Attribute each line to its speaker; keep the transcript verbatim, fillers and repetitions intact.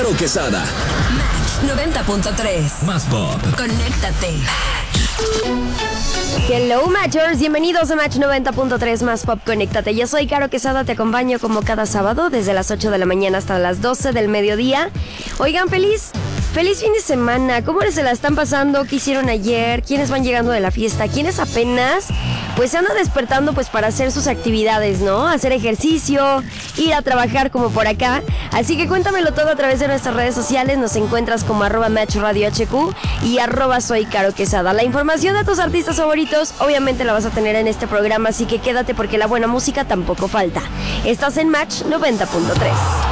Speaker 1: Caro Quesada.
Speaker 2: Match noventa punto tres.
Speaker 1: Más pop.
Speaker 2: Conéctate.
Speaker 3: Hello Matchers, bienvenidos a Match noventa punto tres Más Pop, conéctate. Yo soy Caro Quesada, te acompaño como cada sábado desde las ocho de la mañana hasta las doce del mediodía. Oigan, feliz, feliz fin de semana. ¿Cómo se la están pasando? ¿Qué hicieron ayer? ¿Quiénes van llegando de la fiesta? ¿Quiénes apenas pues se andan despertando pues para hacer sus actividades, ¿no? Hacer ejercicio, ir a trabajar como por acá. Así que cuéntamelo todo a través de nuestras redes sociales. Nos encuentras como arroba Match Radio H Q y arroba Soy Caro Quesada. La información de tus artistas favoritos obviamente la vas a tener en este programa, así que quédate porque la buena música tampoco falta. Estás en Match noventa punto tres.